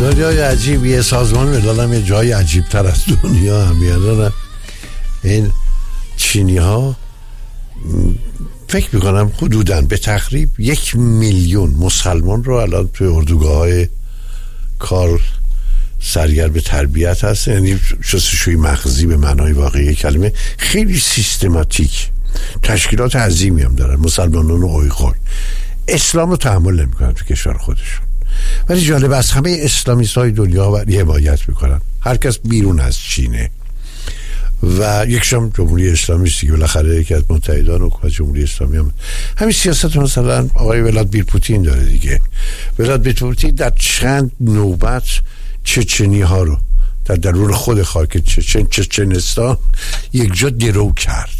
جای عجیبیه. سازمان ملل هم یه جای عجیب تر از دنیا هم میادن. این چینی ها فکر میکنم حدوداً به تقریب 1 میلیون مسلمان رو الان توی اردوگاه های کار سرگرم به تربیت هست. یعنی شستشوی مغزی به معنای واقعی کلمه، خیلی سیستماتیک. تشکیلات عظیمی هم دارن مسلمانان اویغور. اسلام رو تحمل نمیکنن تو کشور خودشون، ولی جالب از همه اسلامیست های دنیا حمایت میکنن. هر کس بیرون از چینه و یکشم جمهوری اسلامی است که بالاخره یکی از متحدان حکومت جمهوری اسلامی هم همین سیاست مثلا آقای ولادیمیر پوتین داره دیگه. ولادیمیر پوتین در چند نوبت چچنی ها رو در درون خود خاک چچنستان یک جا درو کرد،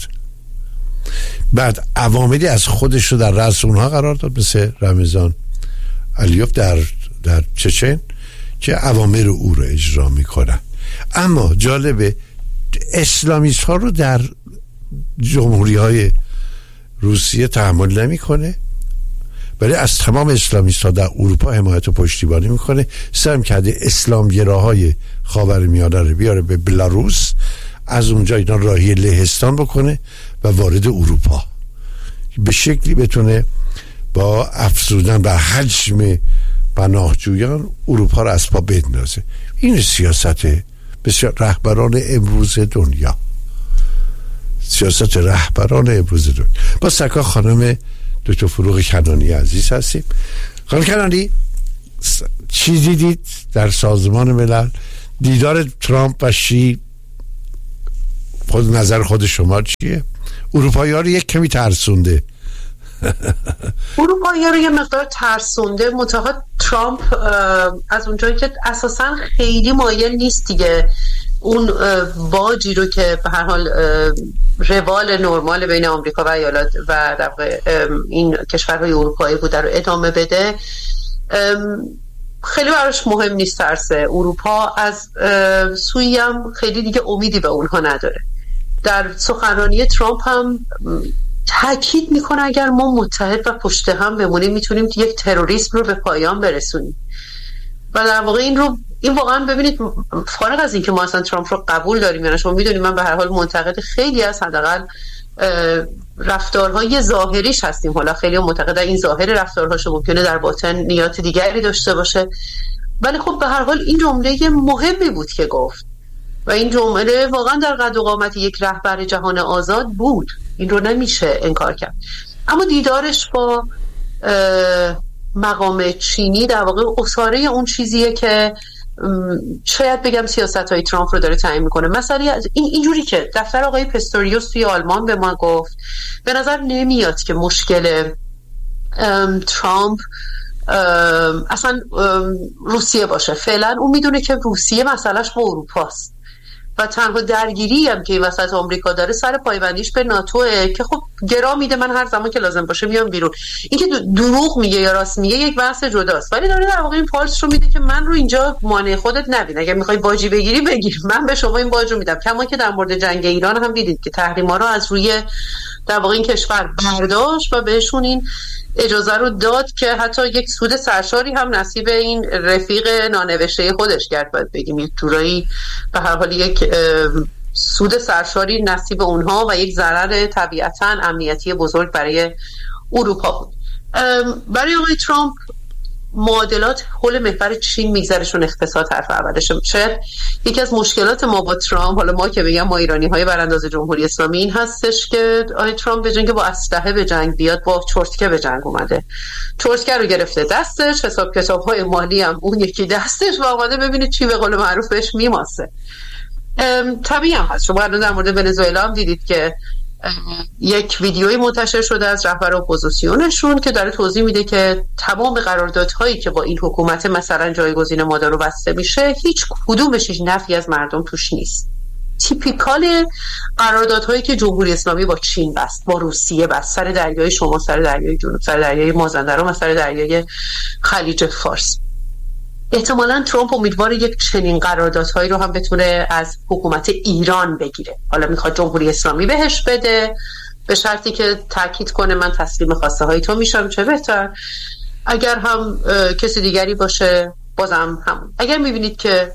بعد عواملی از خودش رو در رأس اونها قرار داد، مثل رمضان علیوف در چچن که اوامر او رو اجرا میکنن. اما جالبه اسلامیست ها رو در جمهوری های روسیه تحمل نمیکنه، ولی از تمام اسلامیست ها در اروپا حمایت و پشتیبانی میکنه. سعی کرده اسلامگراهای خاورمیانه رو بیاره به بلاروس، از اونجا اینا راهی لهستان بکنه و وارد اروپا، به شکلی بتونه با افزودن بر حجم پناهجویان اروپا رو از پا بندازه. این سیاست بسیار رهبران امروز دنیا، سیاست رهبران امروز دنیا. با سکا خانم دکتر فروغ کنانی عزیز هستیم. خانم کنانی، چی دیدید در سازمان ملل؟ دیدار ترامپ و شی، خود نظر خود شما چیه؟ اروپایی ها رو یک کمی ترسونده. اروپایی ها رو یه مقدار ترسونده، منتها ترامپ از اونجایی که اساسا خیلی مایل نیست دیگه اون باجی رو که به هر حال روال نرمال بین آمریکا و ایالات و در واقع این کشورهای اروپایی بوده رو ادامه بده، خیلی براش مهم نیست. ترسه اروپا از سویی هم خیلی دیگه امیدی به اونها نداره. در سخنرانی ترامپ هم تاکید میکنه اگر ما متحد و پشت هم بمونیم میتونیم یک تروریسم رو به پایان برسونیم. و در واقع این واقعا ببینید، فارغ از این که ما اصلا ترامپ رو قبول داریم یا نه، شما میدونید من به هر حال منتقد خیلی از حداقل رفتارهای ظاهریش هستیم. حالا خیلی معتقدن این ظاهر رفتارهاش ممکنه در باطن نیات دیگری داشته باشه، ولی خب به هر حال این جمله مهمی بود که گفت و این جمله واقعا در قد و قامت یک رهبر جهان آزاد بود. این رو نمیشه انکار کرد. اما دیدارش با مقام چینی در واقع اصاره اون چیزیه که شاید بگم سیاست‌های ترامپ رو داره تعیین میکنه. مثلا اینجوری که دفتر آقای پستوریوس توی آلمان به ما گفت، به نظر نمیاد که مشکل ترامپ اصلا روسیه باشه. فعلا اون میدونه که روسیه مسئلهش با اروپاست و تنها درگیری هم که این وسط آمریکا داره سر پایبندیش به ناتوه که خب گرا میده من هر زمان که لازم باشه میام بیرون. این که دروغ میگه یا راست میگه یک بحث جداست، ولی داره در واقع این پالس رو میده که من رو اینجا مانع خودت نبین، اگه میخوای باجی بگیری بگیر، من به شما این باج رو میدم. کما که در مورد جنگ ایران هم دیدید که تحریما رو از روی در واقع این کشور برداشت و بهشون این اجازه رو داد که حتی یک سود سرشاری هم نصیب این رفیق نانوشته خودش کرد. باید بگیم یک جورایی به هر حال یک سود سرشاری نصیب اونها و یک ضرر طبیعتاً امنیتی بزرگ برای اروپا بود. برای آقای ترامپ معادلات حول محور چین میگذرشون اقتصاد حرف اولشه. شاید یکی از مشکلات ما با ترامپ، حالا ما که بگم ما ایرانی های برانداز جمهوری اسلامی، این هستش که آقای ترامپ به جنگ با اسلحه به جنگ بیاد، با چرتکه به جنگ اومده. چرتکه رو گرفته دستش، حساب کتاب های مالی هم اون یکی دستش و آمده ببینید چی به قول معروف بهش میماسه. طبیعی هم هست. شما در مورد ونزوئلا هم دیدید که یک ویدیویی منتشر شده از رهبر اپوزیسیونشون که داره توضیح میده که تمام قراردادهایی که با این حکومت مثلا جایگزین مادورو بسته میشه هیچ کدومش هیچ نفعی از مردم توش نیست. تیپیکال قراردادهایی که جمهوری اسلامی با چین بست، با روسیه بست، سر دریای شما، سر دریای جنوب، سر دریای مازندران و سر دریای خلیج فارس. احتمالاً ترامپ امیدواره یک چنین قراردادهایی رو هم بتونه از حکومت ایران بگیره. حالا میخواد جمهوری اسلامی بهش بده به شرطی که تاکید کنه من تسلیم خواسته های تو میشم، چه بهتر. اگر هم کسی دیگری باشه بازم همون. اگر میبینید که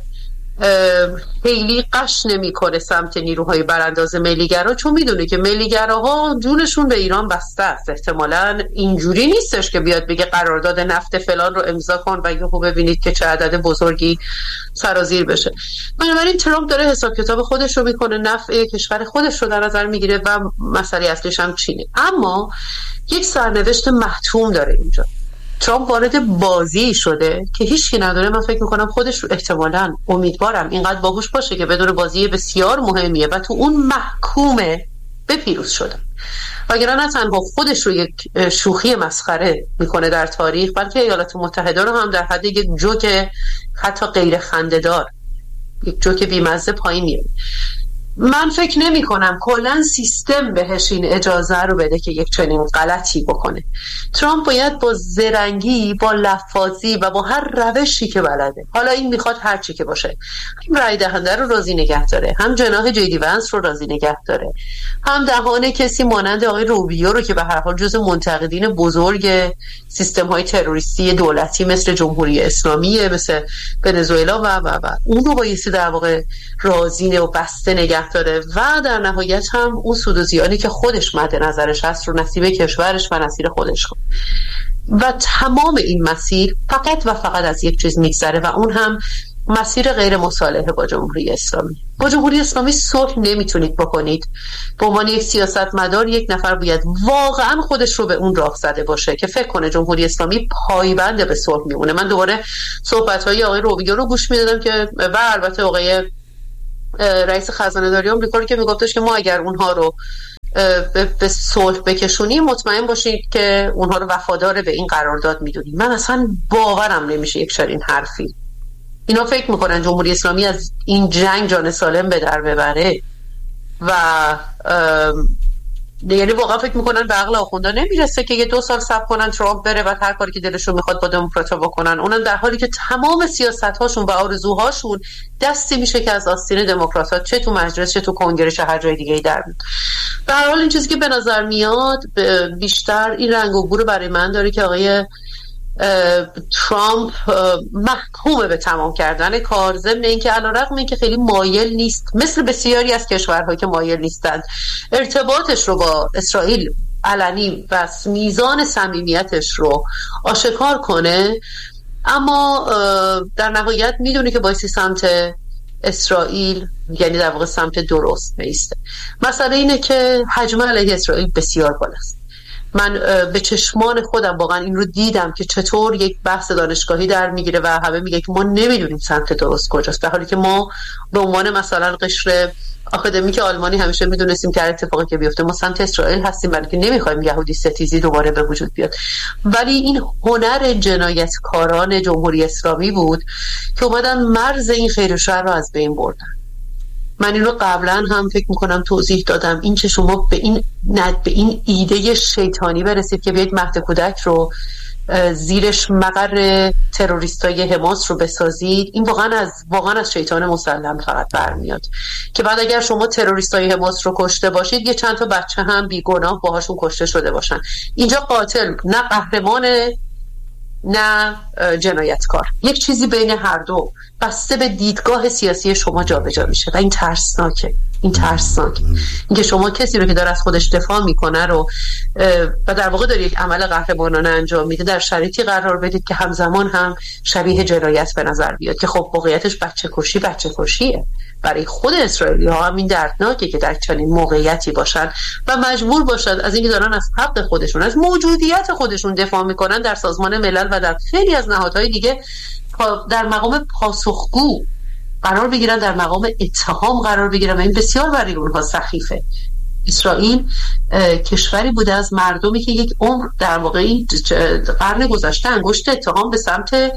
خیلی قش نمیکنه سمت نیروهای برانداز ملیگرا، چون میدونه که ملیگراها جونشون به ایران بسته است، احتمالاً اینجوری نیستش که بیاد بگه قرارداد نفت فلان رو امضا کن و یهو ببینید که چه عدد بزرگی سرازیر بشه. بنابراین ترامپ داره حساب کتاب خودش رو میکنه، نفع کشور خودش رو در نظر میگیره و مسئله اصلیش هم چینه. اما یک سرنوشت محتوم داره اینجا. ترامپ وارد بازی شده که هیچکی نداره. من فکر میکنم خودش رو احتمالاً، امیدوارم اینقدر باهوش باشه که بدون بازی بسیار مهمیه و تو اون محکومه به پیروز شدن، وگرنه نه تنها خودش رو یک شوخی مسخره میکنه در تاریخ، بلکه ایالات متحده رو هم در حد یک جوک حتی غیر خنده‌دار، یک جوک بیمزه پایین میاره. من فکر نمی کنم کلن سیستم بهش این اجازه رو بده که یک چنین غلطی بکنه. ترامپ باید با زرنگی، با لفاظی و با هر روشی که بلده، حالا این میخواد هر چی که باشه، هم رای دهنده رو راضی نگه داره، هم جناح جیدی ونس رو راضی نگه داره، هم دهان کسی مانند آقای روبیو رو که به هر حال جز منتقدین بزرگ سیستم های تروریستی دولتی مثل جمهوری اسلامی، مثل ونزوئلا و اون رو بایستی در واقع راضی و بسته نگه داره و در نهایت هم اون سود و زیانی که خودش مد نظرش هست رو نصیب کشورش و نصیب خودش کنه. و تمام این مسیر فقط و فقط از یک چیز میگذره و اون هم مسیر غیر مصالحه با جمهوری اسلامی. با جمهوری اسلامی صلح نمیتونید بکنید. به عنوان یک سیاستمدار یک نفر باید واقعا خودش رو به اون راه زده باشه که فکر کنه جمهوری اسلامی پایبند به صلح میمونه. من دوباره صحبت‌های آقای روبیو رو گوش میدادم که و البته آقای رئیس خزانه داری آمریکا رو که میگفتش که ما اگر اونها رو به صلح بکشونیم مطمئن باشید که اونها رو وفادار به این قرارداد میدونیم. من اصلا باورم نمیشه یک چنین حرفی. اینا فکر میکنن جمهوری اسلامی از این جنگ جان سالم به در ببره و یعنی واقعا فکر میکنن به عقل آخوندا نمیرسه که یه 2 سال صبر کنن ترامپ بره و هر کاری که دلشون میخواد با دموکرات‌ها بکنن، اونم در حالی که تمام سیاست‌هاشون و آرزوهاشون دستی میشه که از آستین دموکرات‌ها چه تو مجلس چه تو کنگره چه هر جای دیگه‌ای در میاد. به هر حال این چیزی که به نظر میاد بیشتر این رنگ و بو رو برای من داره که آقای ترامپ محکومه به تمام کردن کار، ضمن اینکه علیرغم اینکه خیلی مایل نیست، مثل بسیاری از کشورهایی که مایل نیستند ارتباطش رو با اسرائیل علنی و میزان صمیمیتش رو آشکار کنه، اما در نهایت میدونه که بایستی سمت اسرائیل، یعنی در واقع سمت درست میسته. مسئله اینه که حجم علیه اسرائیل بسیار بالاست. من به چشمان خودم واقعا این رو دیدم که چطور یک بحث دانشگاهی در میگیره و همه میگه که ما نمیدونیم سمت درست کجاست، در حالی که ما به عنوان مثلا قشر آکادمیک آلمانی همیشه میدونستیم که اتفاقی که بیفته ما سمت اسرائیل هستیم، بلکه نمیخوایم یهودی ستیزی دوباره به وجود بیاد. ولی این هنر جنایتکاران جمهوری اسلامی بود که اومدن مرز این خیر و شر رو از بین بردن. من این رو قبلا هم فکر میکنم توضیح دادم، این که شما به این ایده شیطانی برسید که بیایید مهد کودک رو زیرش مقر تروریستای حماس رو بسازید، این واقعا از شیطان مسلم فقط برمیاد که بعد اگر شما تروریستای حماس رو کشته باشید یه چند تا بچه هم بیگناه باهاشون کشته شده باشن. اینجا قاتل نه قهرمان نه جنایتکار، یک چیزی بین هر دو بسته به دیدگاه سیاسی شما جابجا میشه و این ترسناکه. اینکه شما کسی رو که داره از خودش دفاع میکنه رو و در واقع داره یک عمل قهرمانانه انجام میده در شرایطی قرار بدید که همزمان هم شبیه جنایت به نظر بیاد که خب واقعیتش بچه کشیه. برای خود اسرائیلی ها هم این دردناکه که در چنین موقعیتی باشن و مجبور باشن از اینکه دارن از حق خودشون، از موجودیت خودشون دفاع میکنن در سازمان ملل و در خیلی از نهادهای دیگه در مقام پاسخگو قرار بگیرن، در مقام اتهام قرار بگیرن و این بسیار برای اونها سخیفه. اسرائیل کشوری بوده از مردمی که یک عمر در واقع قرن گذشته انگشت اتهام به سمت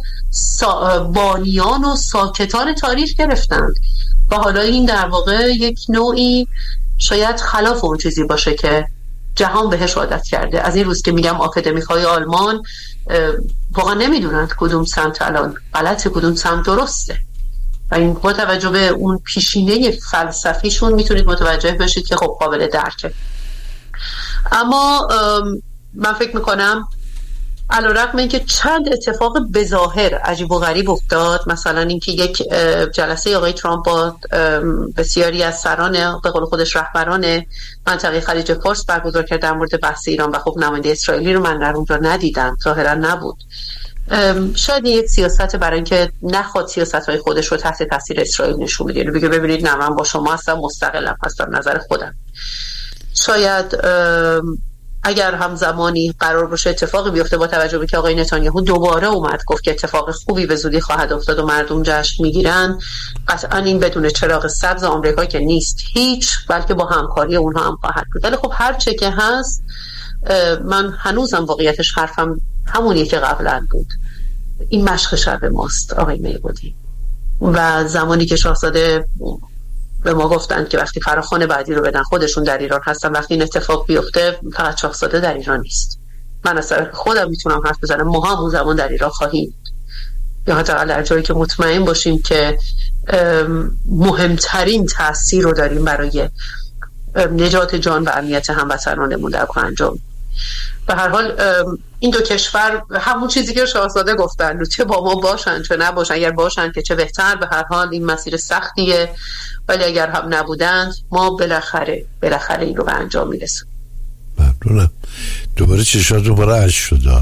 بانیان و ساکتان تاریخ گرفتند و حالا این در واقع یک نوعی شاید خلاف اون چیزی باشه که جهان بهش عادت کرده. از این روز که میگم آکادمیک‌های آلمان واقعا نمیدونند کدوم سمت الان غلطه کدوم سمت درسته و این با توجه به اون پیشینه فلسفیشون میتونید متوجه بشید که خب قابل درکه. اما من فکر میکنم علیرغم اینکه چند اتفاق بظاهر عجیب و غریب افتاد، مثلا اینکه یک جلسه آقای ترامپ با بسیاری از سران به قول خودش رهبران منطقه خلیج فارس برگزار کرد در مورد بحث ایران و خب نماینده اسرائیلی رو من در اونجا ندیدم، ظاهرا نبود. شاید یک سیاست برای اینکه نخواد سیاست‌های خودش رو تحت تاثیر اسرائیل نشون بده، یعنی بگه ببینید نه من با شما هستم، مستقلم هستم، نظر خودم. شاید اگر همزمانی قرار باشه اتفاقی بیفته با توجه به که آقای نتانیاهو دوباره اومد گفت که اتفاق خوبی به زودی خواهد افتاد و مردم جشن میگیرن، قطعا این بدون چراغ سبز آمریکا که نیست هیچ، بلکه با همکاری اونها هم خواهد بود. ولی خب هر چه که هست، من هنوزم واقعیتش حرفم همونیه که قبلا بود. این مشق شب ماست آقای میبودی، و زمانی که شاهزاده به ما گفتن که وقتی فراخوان بعدی رو بدن خودشون در ایران هستن، وقتی این اتفاق بیفته فقط شاهزاده در ایران نیست. من از طرف خودم میتونم حرف بزنم، ما هم اون زمان در ایران خواهیم، یا حداقل در جایی که مطمئن باشیم که مهمترین تأثیر رو داریم برای نجات جان و امنیت هموطنانمون در انجام. به هر حال این دو کشور همون چیزی که شاهزاده گفتن، چه با ما باشن چه نباشن، اگر باشن که چه بهتر. به هر حال این مسیر سختیه، ولی اگر هم نبودند ما بالاخره این رو به انجام میرسیم. ممنونم. دوباره چشات دوباره اش شده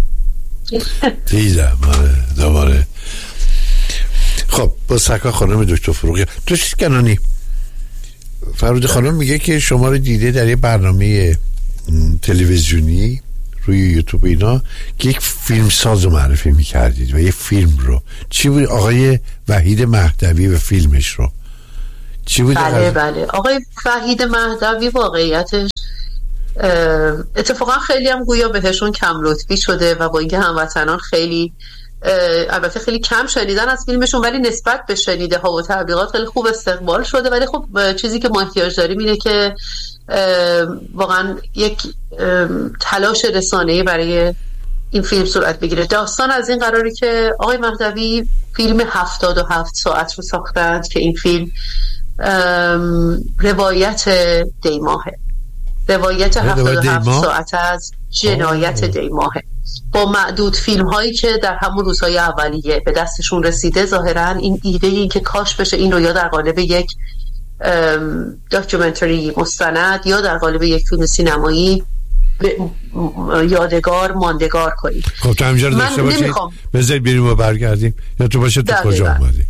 دیدم دوباره. خب با سکا خانم دکتر فروغی دوست کنانی، فرود خانم میگه که شما رو دیده در یه برنامه تلویزیونی روی یوتیوب اینا که یک فیلم ساز رو معرفی میکردید و یه فیلم رو چی بود؟ آقای وحید مهدوی و فیلمش رو چی بود؟ بله آقای وحید مهدوی واقعیتش اتفاقا خیلی هم گویا بهشون کم لطفی شده و با اینکه هموطنان خیلی البته خیلی کم شنیدن از فیلمشون، ولی نسبت به شنیده ها و تبلیغات خیلی خوب استقبال شده. ولی خب چیزی که ما احتیاج داریم اینه که واقعا یک تلاش رسانه‌ای برای این فیلم صورت بگیره. داستان از این قراری که آقای مهدوی فیلم 77 ساعت رو ساختند که این فیلم روایت دیماهه، روایت 77 ساعت از جنایت دیماهه، با معدود فیلم هایی که در همون روزهای اولیه به دستشون رسیده. ظاهرا این ایده این که کاش بشه این رو یا در قالب یک داکیومنتری مستند یا در قالب یک فیلم سینمایی یادگار ماندگار کنیم. خب تو همینجا رو داشته باشید، بذارید بریم و برگردیم. یا تو باشه تو کجا اومدی؟